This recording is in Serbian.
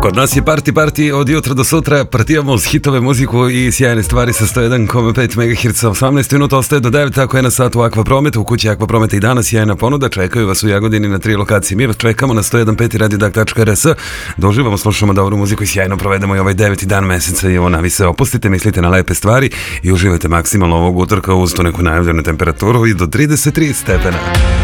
Kod nas je party od jutra do sutra, partijamo uz hitove, muziku i sjajne stvari sa 101,5 MHz, 18 minuta ostaje do 9, tako je na satu Akvaprometa, u kući Akvaprometa i danas sjajna ponuda, čekaju vas u Jagodini na 3 lokacije. Mi vas čekamo na 101.5 radiodag.rs, da uživamo, slušamo dobru muziku i sjajno provedemo i ovaj 9. dan meseca i ona vi se opustite, mislite na lepe stvari i uživajte maksimalno ovog utorka uz tu neku najavljenu temperaturu i do 33 stepena.